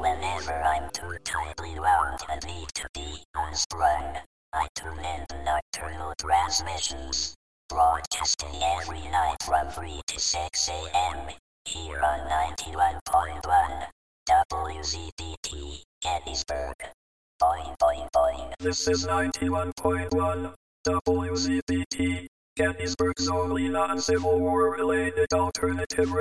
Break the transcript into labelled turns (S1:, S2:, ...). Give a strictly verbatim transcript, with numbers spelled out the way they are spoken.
S1: Whenever I'm too tightly wound and need to be unsprung, I tune in to Nocturnal Transmissions, broadcasting every night from three to six a.m. here on ninety-one point one W Z D T, Gettysburg. Boing, boing, boing.
S2: This is ninety-one point one W Z D T, Gettysburg's only non-Civil War related alternative radio.